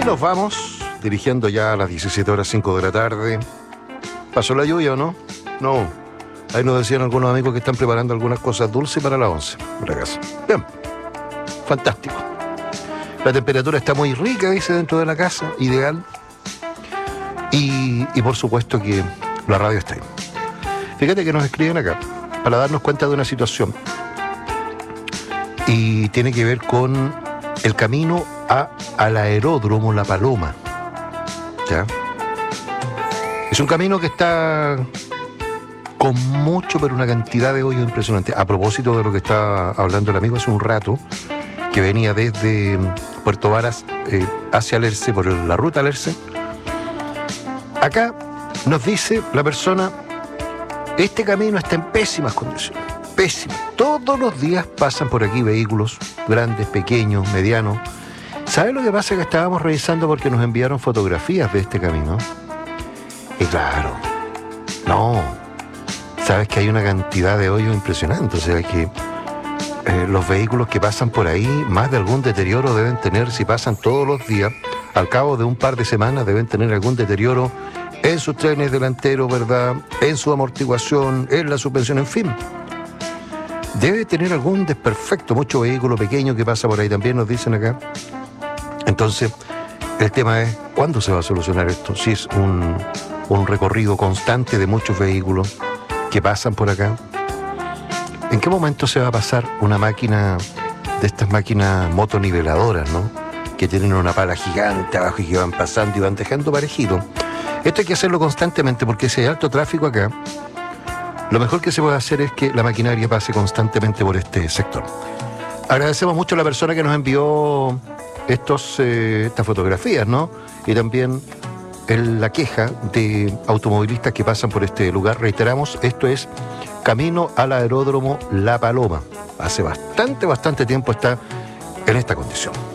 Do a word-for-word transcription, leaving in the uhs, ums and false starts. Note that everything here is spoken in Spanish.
nos vamos, dirigiendo ya a las diecisiete horas cinco de la tarde. ¿Pasó la lluvia o no? No. Ahí nos decían algunos amigos que están preparando algunas cosas dulces para las once en la casa. Bien, fantástico. La temperatura está muy rica, dice, dentro de la casa, ideal. Y, y por supuesto que la radio está ahí. Fíjate que nos escriben acá para darnos cuenta de una situación. Y tiene que ver con el camino a, al aeródromo La Paloma. ¿Ya? Es un camino que está con mucho, pero una cantidad de hoyos impresionante. A propósito de lo que estaba hablando el amigo hace un rato, que venía desde Puerto Varas eh, hacia Alerce, por la ruta Alerce. Acá nos dice la persona, este camino está en pésimas condiciones, pésimas. Todos los días pasan por aquí vehículos, grandes, pequeños, medianos. ¿Sabes lo que pasa? Que estábamos revisando porque nos enviaron fotografías de este camino. Y claro, no, sabes que hay una cantidad de hoyos impresionante, o sea que eh, los vehículos que pasan por ahí, más de algún deterioro deben tener, si pasan todos los días, al cabo de un par de semanas deben tener algún deterioro en sus trenes delanteros, ¿verdad? En su amortiguación, en la suspensión, en fin. Debe tener algún desperfecto, mucho vehículo pequeño que pasa por ahí también, nos dicen acá. Entonces, el tema es, ¿cuándo se va a solucionar esto? Si es un, un recorrido constante de muchos vehículos que pasan por acá, ¿en qué momento se va a pasar una máquina de estas máquinas motoniveladoras, ¿no? Que tienen una pala gigante abajo y que van pasando y van dejando parejito. Esto hay que hacerlo constantemente porque si hay alto tráfico acá, lo mejor que se puede hacer es que la maquinaria pase constantemente por este sector. Agradecemos mucho a la persona que nos envió estos, eh, estas fotografías, ¿no? Y también el, la queja de automovilistas que pasan por este lugar. Reiteramos, esto es camino al aeródromo La Paloma. Hace bastante, bastante tiempo está en esta condición.